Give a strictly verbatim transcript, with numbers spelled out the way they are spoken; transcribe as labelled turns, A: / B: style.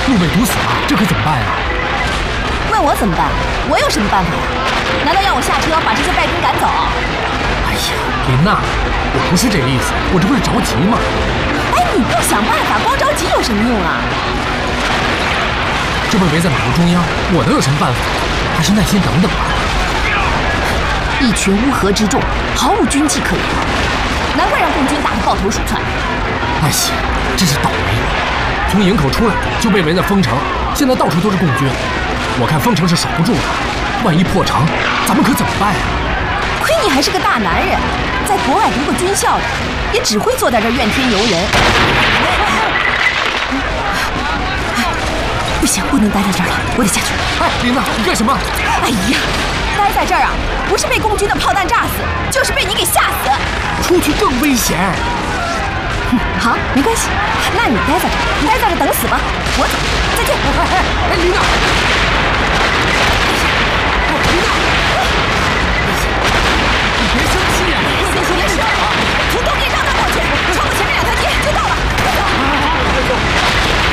A: 路被堵死了，这可怎么办呀？
B: 问我怎么办？我有什么办法呀？难道让我下车把这些败兵赶走？
A: 哎呀，琳娜，我不是这意思，我这不是着急吗？
B: 哎，你不想办法，光着急有什么用啊？
A: 这被围在马路中央，我能有什么办法？还是耐心等等吧。
B: 一群乌合之众，毫无军纪可言，难怪让共军打得抱头鼠窜。
A: 哎呀，真是倒霉！从营口出来就被围在丰城，现在到处都是共军。我看丰城是守不住的，万一破城，咱们可怎么办呀？
B: 亏你还是个大男人，在国外读过军校的，也只会坐在这儿怨天尤人。不行，不能待在这儿了，我得下去。
A: 哎，琳娜，你干什么？
B: 哎呀，待在这儿啊，不是被共军的炮弹炸死，就是被你给吓死。
A: 出去更危险。
B: 嗯，好，没关系，那你待在这儿，待在这儿等死吧。我走，再见。
A: 哎哎哎，琳娜，